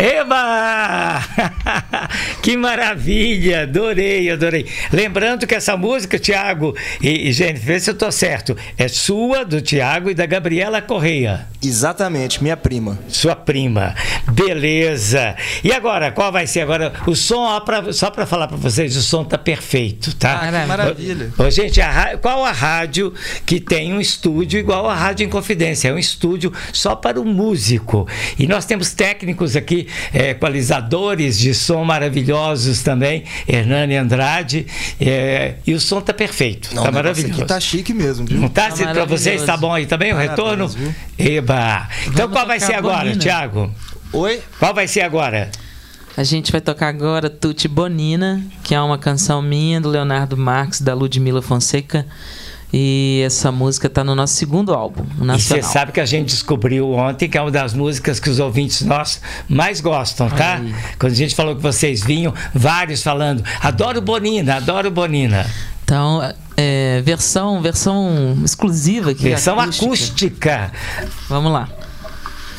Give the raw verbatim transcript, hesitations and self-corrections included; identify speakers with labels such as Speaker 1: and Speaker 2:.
Speaker 1: Eba! Que maravilha! Adorei, adorei. Lembrando que essa música, Tiago e, e gente, vê se eu tô certo, é sua, do Tiago e da Gabriela Correia.
Speaker 2: Exatamente, minha prima.
Speaker 1: Sua prima. Beleza. E agora, qual vai ser agora? O som, ó, pra, só para falar para vocês, o som tá perfeito, tá?
Speaker 3: Ah, maravilha.
Speaker 1: Ô, gente, a, qual a rádio que tem um estúdio igual a Rádio Inconfidência? É um estúdio só para o músico. E nós temos técnicos aqui, é, equalizadores de som maravilhosos também, Hernani Andrade, é, e o som tá perfeito.
Speaker 2: Não,
Speaker 1: tá maravilhoso.
Speaker 2: Aqui tá chique mesmo, viu?
Speaker 1: Não tá,
Speaker 3: Tá
Speaker 1: para vocês? Tá bom aí também o
Speaker 2: Parabéns,
Speaker 1: retorno?
Speaker 2: viu?
Speaker 1: Eba! Então
Speaker 3: Vamos
Speaker 1: qual vai ser
Speaker 3: tocar
Speaker 1: agora,
Speaker 3: Bonina.
Speaker 1: Tiago?
Speaker 2: Oi?
Speaker 1: Qual vai ser agora?
Speaker 3: A gente vai tocar agora Tutti Bonina, que é uma canção minha, do Leonardo Marques, da Ludmilla Fonseca. E essa música está no nosso segundo álbum, o
Speaker 1: E
Speaker 3: Nacional.
Speaker 1: você sabe que a gente descobriu ontem que é uma das músicas que os ouvintes nossos mais gostam, tá?
Speaker 3: Aí.
Speaker 1: Quando a gente falou que vocês vinham, vários falando, adoro Bonina, adoro Bonina.
Speaker 3: Então, é, versão, versão exclusiva aqui.
Speaker 1: Versão acústica.
Speaker 3: Vamos lá.